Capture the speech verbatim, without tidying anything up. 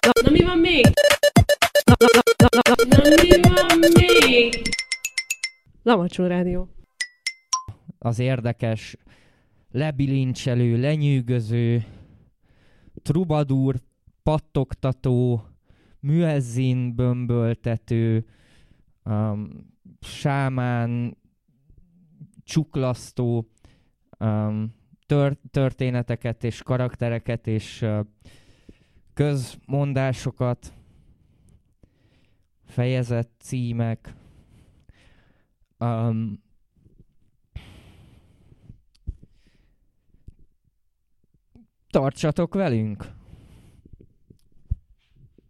Na, na mi van még? Na, na, na, na, na, na mi van még? Lamacsó Rádió. Az érdekes, lebilincselő, lenyűgöző, trubadúr, pattogtató, müezzin bömböltető, um, sámán, csuklasztó um, tör- történeteket és karaktereket és uh, közmondásokat, fejezet címek. Um, tartsatok velünk!